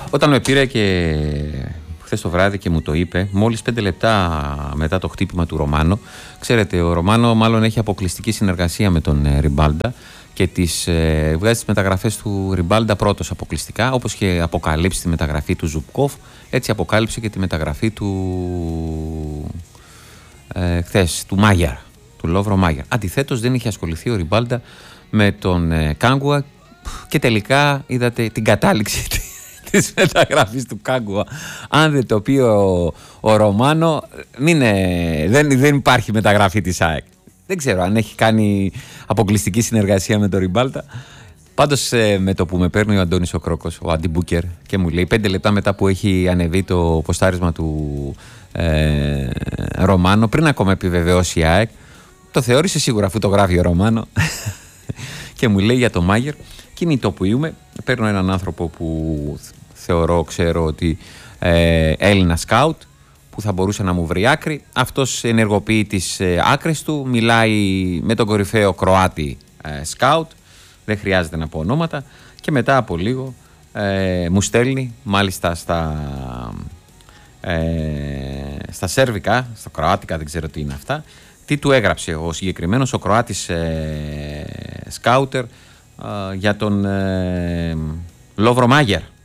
Όταν με πήρε και χθες το βράδυ και μου το είπε, μόλις 5 λεπτά μετά το χτύπημα του Ρωμάνο, ξέρετε, ο Ρωμάνο μάλλον έχει αποκλειστική συνεργασία με τον Ριμπάλντα και βγάζει τις μεταγραφές του Ριμπάλντα πρώτος αποκλειστικά, όπως και αποκαλύψει τη μεταγραφή του Ζουμπκόφ, έτσι αποκάλυψε και τη μεταγραφή του χθες, του Μάγιαρ, του Λόβρο Μάγιαρ. Αντιθέτως δεν είχε ασχοληθεί ο Ριμπάλντα με τον Κάγκουα και τελικά είδατε την κατάληξη της μεταγραφής του Κάγκουα. Αν δεν το πει ο Ρωμάνο, δεν υπάρχει μεταγραφή της ΑΕΚ. Δεν ξέρω αν έχει κάνει αποκλειστική συνεργασία με τον Ριμπάλτα. Πάντως με το που με παίρνει ο Αντώνης ο Κρόκος, ο Αντιμπούκερ, και μου λέει 5 λεπτά μετά που έχει ανεβεί το ποστάρισμα του Ρωμάνο, πριν ακόμα επιβεβαιώσει η ΑΕΚ, το θεώρησε σίγουρα αφού το γράφει ο Ρωμάνο και μου λέει για το Μάγερ. Κινητοποιούμε, παίρνω έναν άνθρωπο που ξέρω ότι Έλληνα σκάουτ, που θα μπορούσε να μου βρει άκρη. Αυτός ενεργοποιεί τις άκρες του, μιλάει με τον κορυφαίο Κροάτι σκάουτ, δεν χρειάζεται να πω ονόματα, και μετά από λίγο μου στέλνει, μάλιστα στα σέρβικα, στα κροάτικα, δεν ξέρω τι είναι αυτά, τι του έγραψε ο συγκεκριμένος, ο Κροάτης σκάουτερ, για τον Λόβρο Μάγερ.